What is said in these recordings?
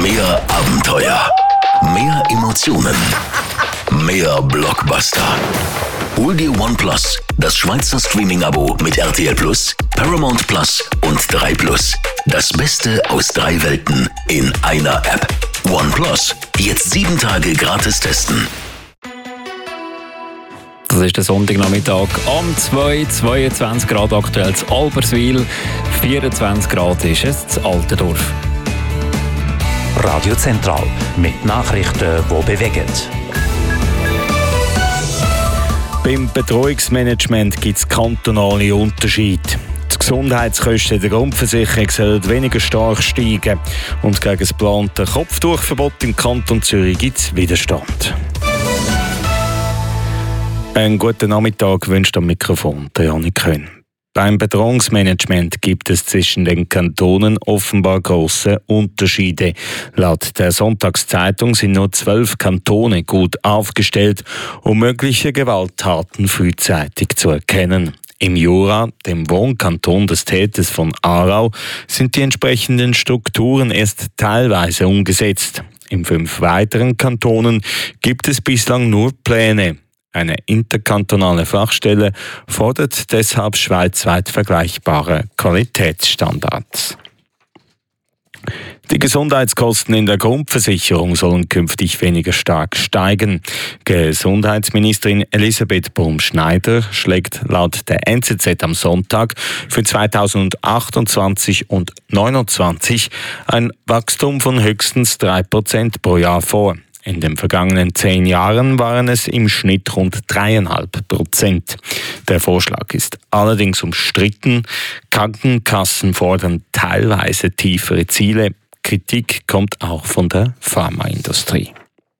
Mehr Abenteuer, mehr Emotionen, mehr Blockbuster. Hol dir OnePlus, das Schweizer Streaming-Abo mit RTL Plus, Paramount Plus und 3 Plus. Das Beste aus 3 Welten in einer App. OnePlus, jetzt 7 Tage gratis testen. Das ist der Sonntagnachmittag am 22 Grad aktuell in Alberswil, 24 Grad ist es in Altendorf. Radio Zentral mit Nachrichten, die bewegen. Beim Betreuungsmanagement gibt es kantonale Unterschiede. Die Gesundheitskosten der Grundversicherung sollen weniger stark steigen. Und gegen das geplante Kopftuchverbot im Kanton Zürich gibt es Widerstand. Einen guten Nachmittag wünscht am Mikrofon der Janik Köhn. Beim Bedrohungsmanagement gibt es zwischen den Kantonen offenbar grosse Unterschiede. Laut der Sonntagszeitung sind nur 12 Kantone gut aufgestellt, um mögliche Gewalttaten frühzeitig zu erkennen. Im Jura, dem Wohnkanton des Täters von Aarau, sind die entsprechenden Strukturen erst teilweise umgesetzt. In 5 weiteren Kantonen gibt es bislang nur Pläne. Eine interkantonale Fachstelle fordert deshalb schweizweit vergleichbare Qualitätsstandards. Die Gesundheitskosten in der Grundversicherung sollen künftig weniger stark steigen. Gesundheitsministerin Elisabeth Brum-Schneider schlägt laut der NZZ am Sonntag für 2028 und 2029 ein Wachstum von höchstens 3% pro Jahr vor. In den vergangenen 10 Jahren waren es im Schnitt rund 3,5%. Der Vorschlag ist allerdings umstritten. Krankenkassen fordern teilweise tiefere Ziele. Kritik kommt auch von der Pharmaindustrie.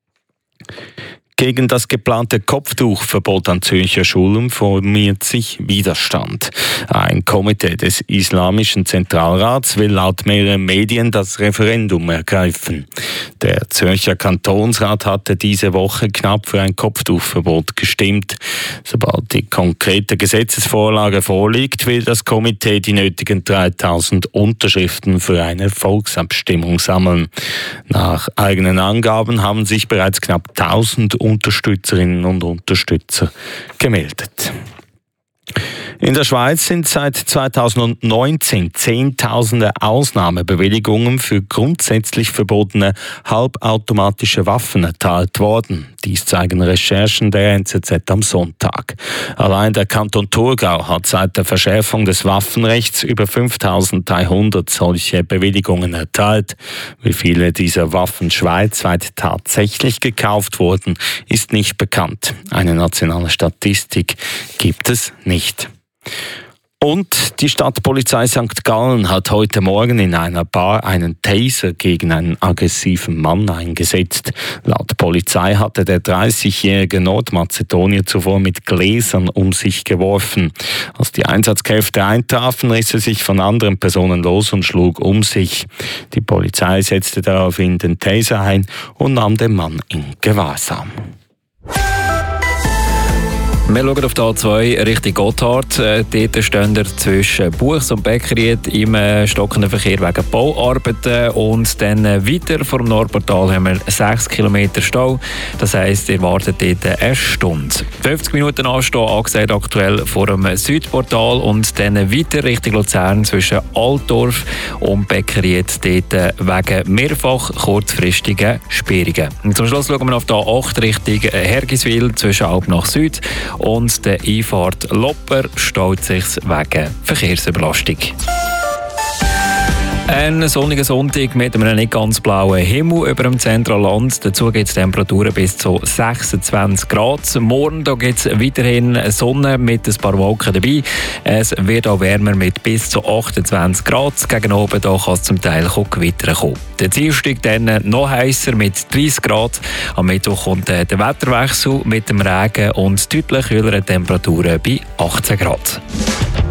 Gegen das geplante Kopftuchverbot an Zürcher Schulen formiert sich Widerstand. Ein Komitee des Islamischen Zentralrats will laut mehreren Medien das Referendum ergreifen. Der Zürcher Kantonsrat hatte diese Woche knapp für ein Kopftuchverbot gestimmt. Sobald die konkrete Gesetzesvorlage vorliegt, will das Komitee die nötigen 3000 Unterschriften für eine Volksabstimmung sammeln. Nach eigenen Angaben haben sich bereits knapp 1000 Unterstützerinnen und Unterstützer gemeldet. In der Schweiz sind seit 2019 Zehntausende Ausnahmebewilligungen für grundsätzlich verbotene halbautomatische Waffen erteilt worden. Dies zeigen Recherchen der NZZ am Sonntag. Allein der Kanton Thurgau hat seit der Verschärfung des Waffenrechts über 5300 solche Bewilligungen erteilt. Wie viele dieser Waffen schweizweit tatsächlich gekauft wurden, ist nicht bekannt. Eine nationale Statistik gibt es nicht. Und die Stadtpolizei St. Gallen hat heute Morgen in einer Bar einen Taser gegen einen aggressiven Mann eingesetzt. Laut Polizei hatte der 30-jährige Nordmazedonier zuvor mit Gläsern um sich geworfen. Als die Einsatzkräfte eintrafen, riss er sich von anderen Personen los und schlug um sich. Die Polizei setzte daraufhin den Taser ein und nahm den Mann in Gewahrsam. Wir schauen auf die A2 Richtung Gotthard. Dort stehen wir zwischen Buchs und Beckeried im stockenden Verkehr wegen Bauarbeiten. Und dann weiter vor dem Nordportal haben wir 6 Kilometer Stau. Das heisst, ihr wartet dort eine Stunde. 50 Minuten Anstehen angesagt aktuell vor dem Südportal. Und dann weiter Richtung Luzern zwischen Altdorf und Beckeried. Dort wegen mehrfach kurzfristigen Sperrungen. Und zum Schluss schauen wir auf die A8 Richtung Hergiswil zwischen Alp nach Süd. Und der Einfahrt Lopper staut sich wegen Verkehrsüberlastung. Ein sonniger Sonntag mit einem nicht ganz blauen Himmel über dem Zentralland. Dazu gibt es Temperaturen bis zu 26 Grad. Morgen gibt es weiterhin Sonne mit ein paar Wolken dabei. Es wird auch wärmer mit bis zu 28 Grad. Gegen oben kann es zum Teil Gewitter kommen. Der Dienstag dann noch heißer mit 30 Grad. Am Mittwoch kommt der Wetterwechsel mit dem Regen und deutlich höheren Temperaturen bei 18 Grad.